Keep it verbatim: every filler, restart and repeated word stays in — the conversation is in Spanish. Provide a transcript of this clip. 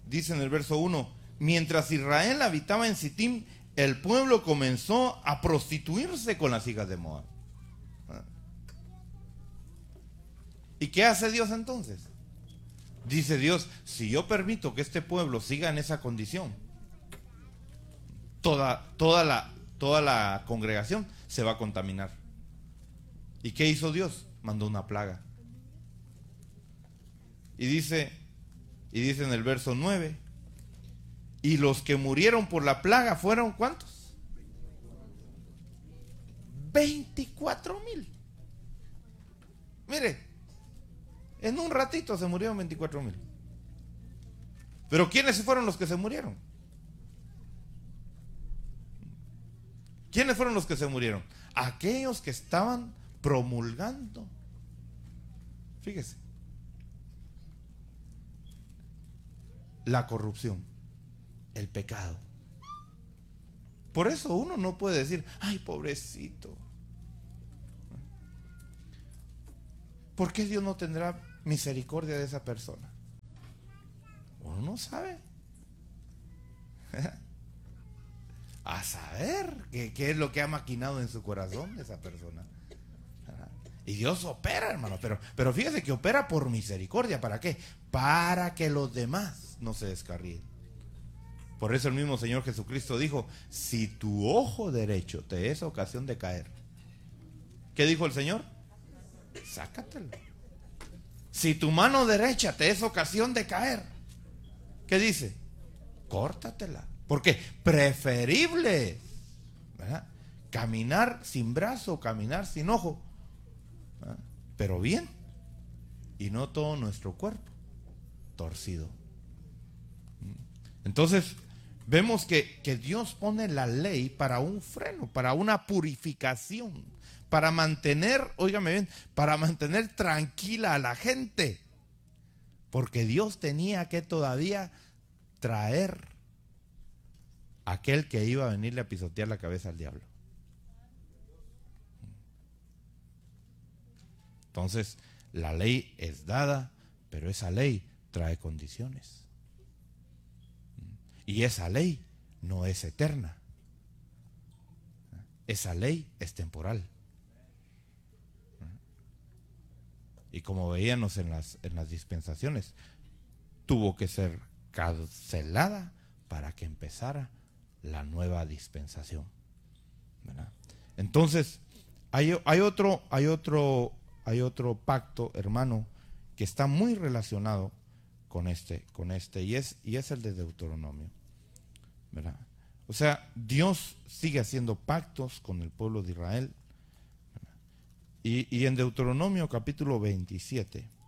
dice en el verso uno, mientras Israel habitaba en Sitim, el pueblo comenzó a prostituirse con las hijas de Moab. ¿Y qué hace Dios entonces? Dice Dios, si yo permito que este pueblo siga en esa condición, toda, toda, la, toda la congregación se va a contaminar. ¿Y qué hizo Dios? Mandó una plaga. Y dice, y dice en el verso nueve, y los que murieron por la plaga fueron ¿cuántos? veinticuatro mil. Mire, en un ratito se murieron veinticuatro mil. Pero ¿quiénes fueron los que se murieron? ¿Quiénes fueron los que se murieron? Aquellos que estaban promulgando. Fíjese. La corrupción, el pecado. Por eso uno no puede decir, ay, pobrecito. ¿Por qué Dios no tendrá misericordia de esa persona? Uno no sabe. A saber qué, qué es lo que ha maquinado en su corazón esa persona. Y Dios opera, hermano, pero, pero fíjese que opera por misericordia. ¿Para qué? Para que los demás no se descarríen. Por eso el mismo Señor Jesucristo dijo, si tu ojo derecho te es ocasión de caer, ¿qué dijo el Señor? Sácatelo. Si tu mano derecha te es ocasión de caer, ¿qué dice? Córtatela. Porque preferible, ¿verdad?, caminar sin brazo, caminar sin ojo, ¿verdad?, pero bien, y no todo nuestro cuerpo torcido. Entonces vemos que, que Dios pone la ley para un freno, para una purificación, para mantener, óigame bien, para mantener tranquila a la gente, porque Dios tenía que todavía traer aquel que iba a venirle a pisotear la cabeza al diablo. Entonces, la ley es dada, pero esa ley trae condiciones. Y esa ley no es eterna. Esa ley es temporal. Y como veíamos en las, en las dispensaciones, tuvo que ser cancelada para que empezara la nueva dispensación, ¿verdad? Entonces hay, hay otro hay otro hay otro pacto, hermano, que está muy relacionado con este con este y es y es el de Deuteronomio, ¿verdad? O sea, Dios sigue haciendo pactos con el pueblo de Israel, ¿verdad? Y, y en Deuteronomio capítulo veintisiete,